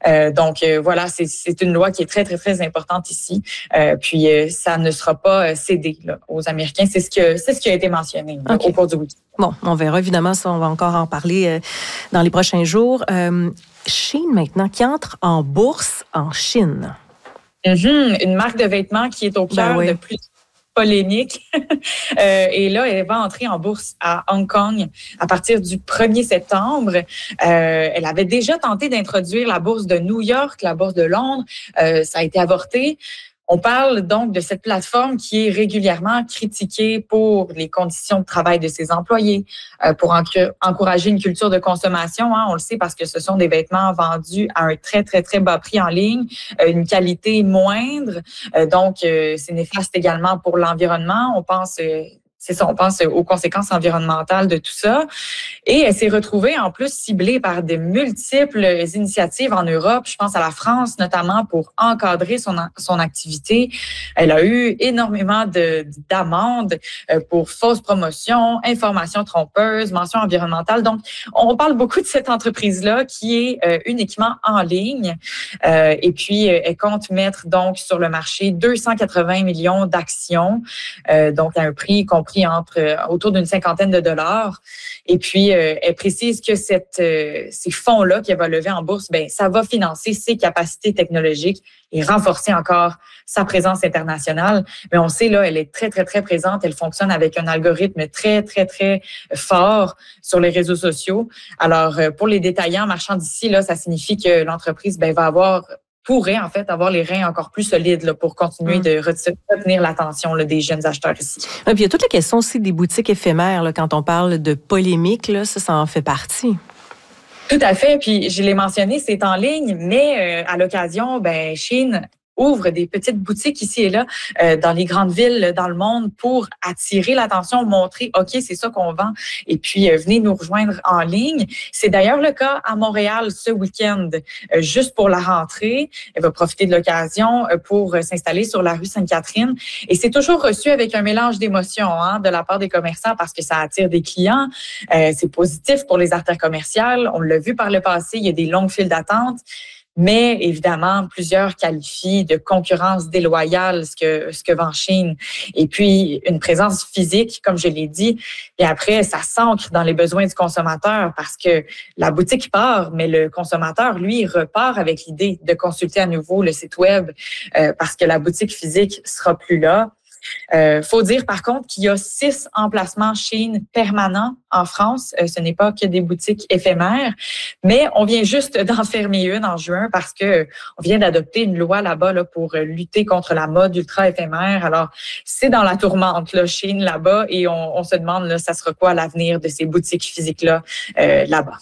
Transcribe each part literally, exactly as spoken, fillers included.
Euh, donc euh, voilà, c'est, c'est une loi qui est très, très, très importante ici. Euh, puis euh, ça ne sera pas euh, cédé là, aux Américains. C'est ce que c'est ce qui a été mentionné là, okay. au cours du week-end. Bon, on verra évidemment ça, on va encore en parler euh, dans les prochains jours. Euh, Shein maintenant, qui entre en bourse en Chine. Mm-hmm. Une marque de vêtements qui est au cœur ben oui. de plus polémique. euh, et là, elle va entrer en bourse à Hong Kong à partir du premier septembre. Euh, elle avait déjà tenté d'introduire la bourse de New York, la bourse de Londres. Euh, ça a été avorté. On parle donc de cette plateforme qui est régulièrement critiquée pour les conditions de travail de ses employés, euh, pour encre- encourager une culture de consommation. Hein, on le sait parce que ce sont des vêtements vendus à un très, très, très bas prix en ligne, euh, une qualité moindre. Euh, donc, euh, c'est néfaste également pour l'environnement. On pense... Euh, C'est ça, on pense aux conséquences environnementales de tout ça. Et elle s'est retrouvée en plus ciblée par de multiples initiatives en Europe. Je pense à la France notamment pour encadrer son, son activité. Elle a eu énormément de, d'amendes pour fausses promotions, informations trompeuses, mentions environnementales. Donc, on parle beaucoup de cette entreprise-là qui est uniquement en ligne. Et puis, elle compte mettre donc sur le marché deux cent quatre-vingts millions d'actions, donc à un prix compris entre autour d'une cinquantaine de dollars. Et puis, euh, elle précise que cette, euh, ces fonds-là qu'elle va lever en bourse, ben ça va financer ses capacités technologiques et renforcer encore sa présence internationale. Mais on sait, là, elle est très, très, très présente. Elle fonctionne avec un algorithme très, très, très fort sur les réseaux sociaux. Alors, pour les détaillants marchands d'ici, là, ça signifie que l'entreprise ben, va avoir... pourrait en fait avoir les reins encore plus solides là, pour continuer mmh. de retenir l'attention là, des jeunes acheteurs ici. Et puis il y a toute la question aussi des boutiques éphémères là, quand on parle de polémique, là, ça, ça en fait partie. Tout à fait. Puis je l'ai mentionné, c'est en ligne, mais euh, à l'occasion, ben Shein ouvre des petites boutiques ici et là euh, dans les grandes villes dans le monde pour attirer l'attention, montrer OK, c'est ça qu'on vend et puis euh, venez nous rejoindre en ligne. C'est d'ailleurs le cas à Montréal ce week-end, euh, juste pour la rentrée. Elle va profiter de l'occasion euh, pour euh, s'installer sur la rue Sainte-Catherine et c'est toujours reçu avec un mélange d'émotions hein, de la part des commerçants parce que ça attire des clients. Euh, c'est positif pour les artères commerciales. On l'a vu par le passé, il y a des longues files d'attente. Mais évidemment, plusieurs qualifient de concurrence déloyale ce que ce que vend Shein. Et puis, une présence physique, comme je l'ai dit, et après, ça s'ancre dans les besoins du consommateur parce que la boutique part, mais le consommateur, lui, repart avec l'idée de consulter à nouveau le site web euh, parce que la boutique physique sera plus là. Euh, faut dire par contre qu'il y a six emplacements Shein permanents en France. Euh, ce n'est pas que des boutiques éphémères, mais on vient juste d'en fermer une en juin parce que on vient d'adopter une loi là-bas là, pour lutter contre la mode ultra éphémère. Alors c'est dans la tourmente là, Shein là-bas et on, on se demande là, ça sera quoi l'avenir de ces boutiques physiques là euh, là-bas.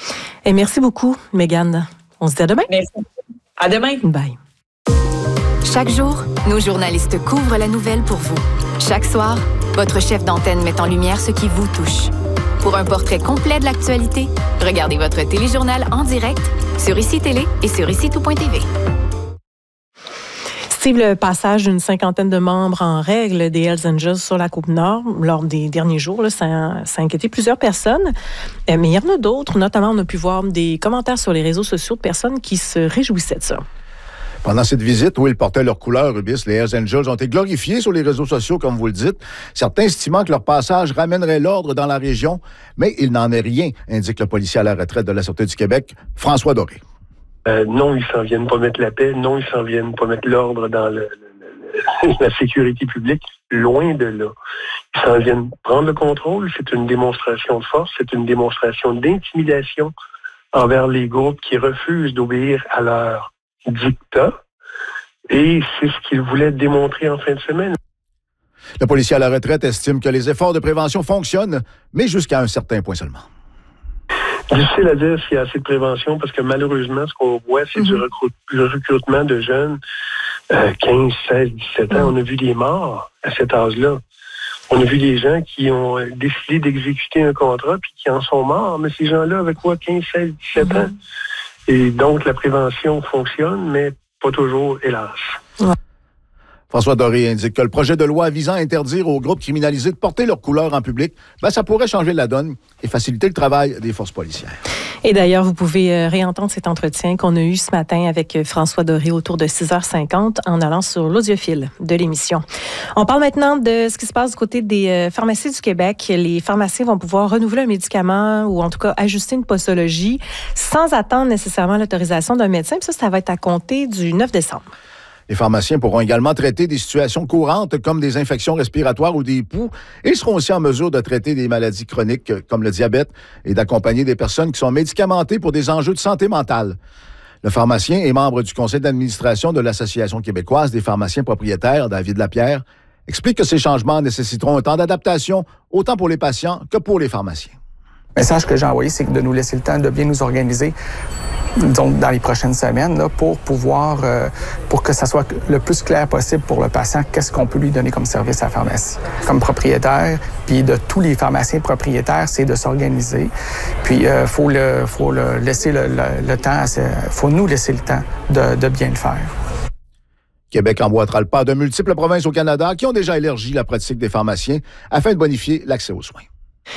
Et merci beaucoup, Mégane. On se dit à demain. Merci. À demain. Bye. Chaque jour, nos journalistes couvrent la nouvelle pour vous. Chaque soir, votre chef d'antenne met en lumière ce qui vous touche. Pour un portrait complet de l'actualité, regardez votre téléjournal en direct sur Ici Télé et sur ici tout point t v. Steve, le passage d'une cinquantaine de membres en règle des Hells Angels sur la Côte-Nord lors des derniers jours, là, ça, ça a inquiété plusieurs personnes. Mais il y en a d'autres, notamment on a pu voir des commentaires sur les réseaux sociaux de personnes qui se réjouissaient de ça. Pendant cette visite, où ils portaient leur couleur rubis, les Hells Angels ont été glorifiés sur les réseaux sociaux, comme vous le dites, certains estimant que leur passage ramènerait l'ordre dans la région, mais il n'en est rien, indique le policier à la retraite de la Sûreté du Québec, François Doré. Euh, non, ils s'en viennent pas mettre la paix, non, ils s'en viennent pas mettre l'ordre dans le, le, le, la sécurité publique, loin de là. Ils s'en viennent prendre le contrôle, c'est une démonstration de force, c'est une démonstration d'intimidation envers les groupes qui refusent d'obéir à leur dictat, et c'est ce qu'il voulait démontrer en fin de semaine. Le policier à la retraite estime que les efforts de prévention fonctionnent, mais jusqu'à un certain point seulement. Difficile à dire s'il y a assez de prévention, parce que malheureusement, ce qu'on voit, c'est mm-hmm. du, recrut- du recrutement de jeunes, euh, quinze, seize, dix-sept ans. Mm-hmm. On a vu des morts à cet âge-là. On a vu des gens qui ont décidé d'exécuter un contrat, puis qui en sont morts, mais ces gens-là avaient quoi, quinze, seize, dix-sept mm-hmm. ans? Et donc, la prévention fonctionne, mais pas toujours, hélas. Ouais. François Doré indique que le projet de loi visant à interdire aux groupes criminalisés de porter leur couleur en public, ben, ça pourrait changer la donne et faciliter le travail des forces policières. Et d'ailleurs, vous pouvez réentendre cet entretien qu'on a eu ce matin avec François Doré autour de six heures cinquante en allant sur l'audiophile de l'émission. On parle maintenant de ce qui se passe du côté des pharmacies du Québec. Les pharmaciens vont pouvoir renouveler un médicament ou en tout cas ajuster une posologie sans attendre nécessairement l'autorisation d'un médecin. Puis ça, ça va être à compter du neuf décembre. Les pharmaciens pourront également traiter des situations courantes comme des infections respiratoires ou des poux et seront aussi en mesure de traiter des maladies chroniques comme le diabète et d'accompagner des personnes qui sont médicamentées pour des enjeux de santé mentale. Le pharmacien est membre du conseil d'administration de l'Association québécoise des pharmaciens propriétaires, David Lapierre, explique que ces changements nécessiteront un temps d'adaptation autant pour les patients que pour les pharmaciens. Le message que j'ai envoyé, c'est de nous laisser le temps de bien nous organiser donc dans les prochaines semaines là, pour pouvoir, euh, pour que ça soit le plus clair possible pour le patient, qu'est-ce qu'on peut lui donner comme service à la pharmacie. Comme propriétaire, puis de tous les pharmaciens propriétaires, c'est de s'organiser. Puis il euh, faut, le, faut le laisser le, le, le temps, il faut nous laisser le temps de, de bien le faire. Québec emboîtera le pas de multiples provinces au Canada qui ont déjà élargi la pratique des pharmaciens afin de bonifier l'accès aux soins.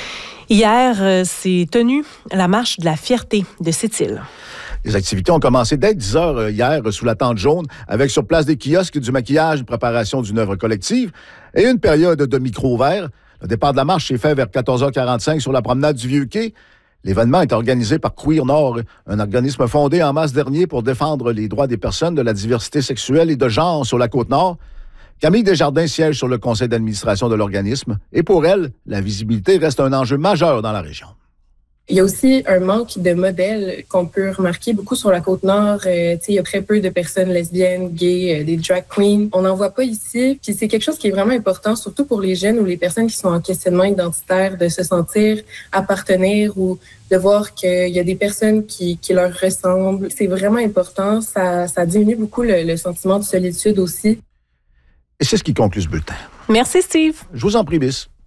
Hier, euh, s'est tenue la marche de la fierté de Sept-Îles. Les activités ont commencé dès dix heures hier sous la tente jaune, avec sur place des kiosques, du maquillage, une préparation d'une œuvre collective et une période de micro vert. Le départ de la marche s'est fait vers quatorze heures quarante-cinq sur la promenade du Vieux-Quai. L'événement est organisé par Queer Nord, un organisme fondé en mars dernier pour défendre les droits des personnes de la diversité sexuelle et de genre sur la Côte-Nord. Camille Desjardins siège sur le conseil d'administration de l'organisme et pour elle, la visibilité reste un enjeu majeur dans la région. Il y a aussi un manque de modèles qu'on peut remarquer beaucoup sur la Côte-Nord. Euh, il y a très peu de personnes lesbiennes, gays, euh, des drag queens. On n'en voit pas ici. Puis c'est quelque chose qui est vraiment important, surtout pour les jeunes ou les personnes qui sont en questionnement identitaire, de se sentir appartenir ou de voir qu'il y a des personnes qui, qui leur ressemblent. C'est vraiment important. Ça, ça diminue beaucoup le, le sentiment de solitude aussi. Et c'est ce qui conclut ce bulletin. Merci, Steve. Je vous en prie, Bis.